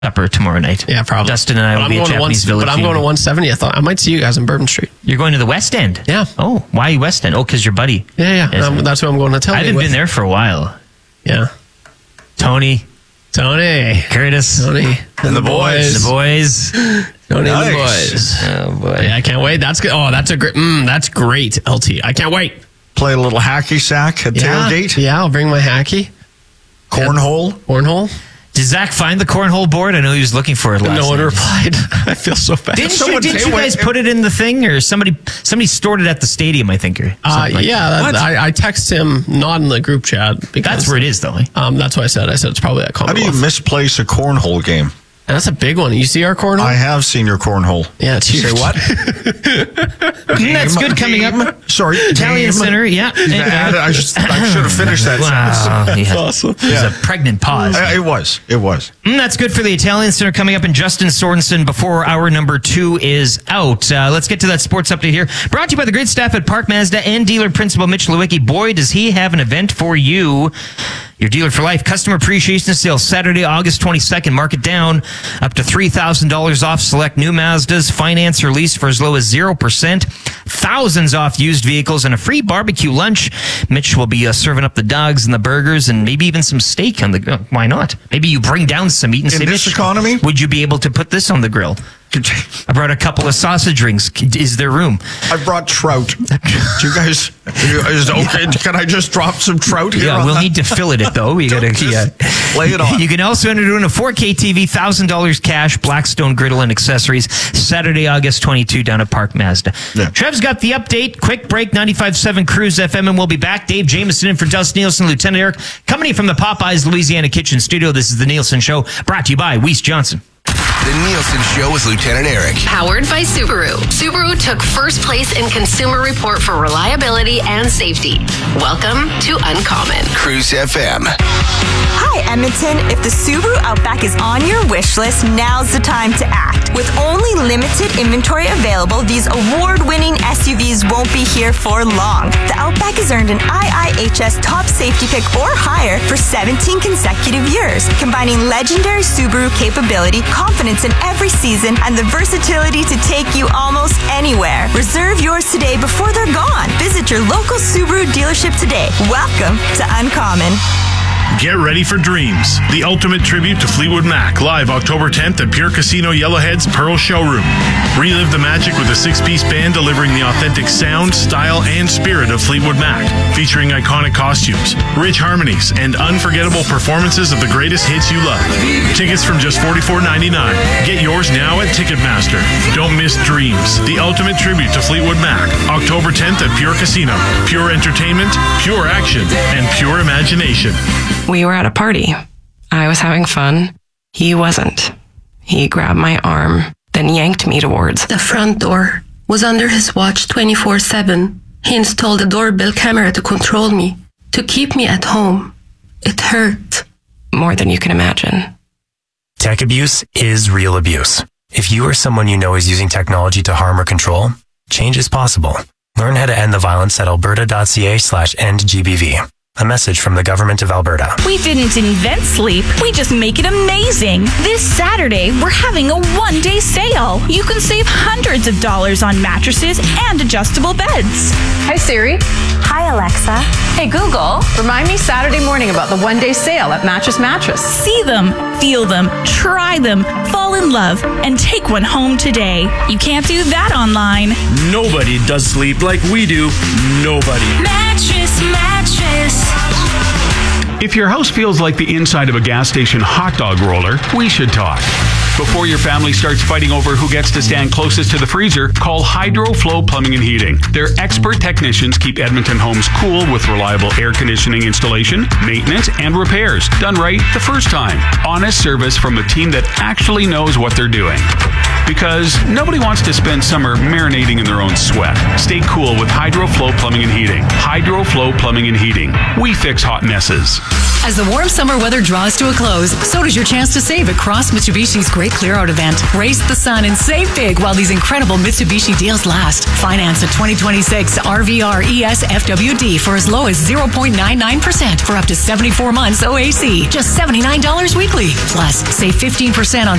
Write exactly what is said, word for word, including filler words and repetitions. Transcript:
supper tomorrow night. Yeah, probably. Dustin and I will but be I'm at going Japanese to Village. But I'm going to one seventy. I thought I might see you guys in Bourbon Street. You're going to the West End? Yeah. Oh, why West End? Oh, because your buddy. Yeah, yeah. Um, that's what I'm going to tell you. I haven't with. been there for a while. Yeah. Tony. Tony. Curtis. Tony. And the boys. The boys. Tony Nice. and the boys. Oh, boy. Yeah, I can't wait. That's good. Oh, that's a great. Mm, that's great, L T. I can't wait. Play a little hacky sack at Yeah. tailgate. Yeah, I'll bring my hacky. Cornhole. Cornhole. Did Zach find the cornhole board? I know he was looking for it last No one night. replied. I feel so bad. Didn't, you, Someone didn't say you what- guys put it in the thing, or somebody somebody stored it at the stadium? I think, or Uh, something like yeah, that. that, I, I text him not in the group chat because That's where it is, though. Eh? Um, that's what I said. I said it's probably at How do Commonwealth. you misplace a cornhole game? And that's a big one. You see our cornhole? I have seen your cornhole. yeah, it's You huge. say what? Mm, that's good coming up. Sorry, Italian game. Center, yeah. Bad. I, just, I should have finished that Wow, sentence. yeah. Awesome. It was Yeah. a pregnant pause. Uh, It was. It was. Mm, that's good for the Italian Center coming up, and Justin Sorensen before hour number two is out. Uh, let's get to that sports update here. Brought to you by the great staff at Park Mazda and dealer principal Mitch Lewicki. Boy, does he have an event for you. Your dealer for life. Customer appreciation sale Saturday, August twenty-second. Mark it down. Up to three thousand dollars off select new Mazdas. Finance or lease for as low as zero percent. Thousands off used vehicles and a free barbecue lunch. Mitch will be uh, serving up the dogs and the burgers and maybe even some steak on the grill. Why not? Maybe you bring down some meat and In say, this Mitch, economy? would you be able to put this on the grill? I brought a couple of sausage rings. Is there room? I brought trout. Do you guys? Is it okay? Can I just drop some trout here? Yeah, on we'll that? need to fillet it though. We gotta Just yeah. lay it on. You can also enter to win a four K T V, thousand dollars cash, Blackstone griddle and accessories. Saturday, August twenty-second, down at Park Mazda. Yeah. Trev's got the update. Quick break. ninety-five point seven Cruise F M, and we'll be back. Dave Jameson in for Dustin Nielsen, Lieutenant Eric, coming in from the Popeyes Louisiana Kitchen Studio. This is the Nielsen Show, brought to you by Weiss Johnson. The Nielsen Show with Lieutenant Eric. Powered by Subaru. Subaru took first place in Consumer Report for reliability and safety. Welcome to Uncommon. Cruise F M. Hi, Edmonton. If the Subaru Outback is on your wish list, now's the time to act. With only limited inventory available, these award-winning S U Vs won't be here for long. The Outback has earned an I I H S top safety pick or higher for seventeen consecutive years, combining legendary Subaru capability, confidence in every season, and the versatility to take you almost anywhere. Reserve yours today before they're gone. Visit your local Subaru dealership today. Welcome to Uncommon. Get ready for Dreams, the ultimate tribute to Fleetwood Mac, live October tenth at Pure Casino Yellowhead's Pearl Showroom. Relive the magic with a six-piece band delivering the authentic sound, style, and spirit of Fleetwood Mac, featuring iconic costumes, rich harmonies, and unforgettable performances of the greatest hits you love. Tickets from just forty-four ninety-nine. Get yours now at Ticketmaster. Don't miss Dreams, the ultimate tribute to Fleetwood Mac, October tenth at Pure Casino. Pure entertainment, pure action, and pure imagination. We were at a party. I was having fun. He wasn't. He grabbed my arm, then yanked me towards the front door. Was under his watch twenty-four seven. He installed a doorbell camera to control me, to keep me at home. It hurt. more than you can imagine. Tech abuse is real abuse. If you or someone you know is using technology to harm or control, change is possible. Learn how to end the violence at alberta.ca slash end GBV. A message from the Government of Alberta. We didn't invent sleep. We just make it amazing. This Saturday, we're having a one-day sale. You can save hundreds of dollars on mattresses and adjustable beds. Hi, Siri. Hi, Alexa. Hey, Google. Remind me Saturday morning about the one-day sale at Mattress Mattress. See them, feel them, try them, fall in love, and take one home today. You can't do that online. Nobody does sleep like we do. Nobody. Mattress Mattress. If your house feels like the inside of a gas station hot dog roller, we should talk. Before your family starts fighting over who gets to stand closest to the freezer, call HydroFlow Plumbing and Heating. Their expert technicians keep Edmonton homes cool with reliable air conditioning installation, maintenance, and repairs. Done right the first time. Honest service from a team that actually knows what they're doing. Because nobody wants to spend summer marinating in their own sweat. Stay cool with HydroFlow Plumbing and Heating. HydroFlow Plumbing and Heating. We fix hot messes. As the warm summer weather draws to a close, so does your chance to save at Cross Mitsubishi's Great Clear Out event. Race the sun and save big while these incredible Mitsubishi deals last. Finance a twenty twenty-six R V R E S F W D for as low as zero point nine nine percent for up to seventy-four months O A C. Just seventy-nine dollars weekly. Plus, save fifteen percent on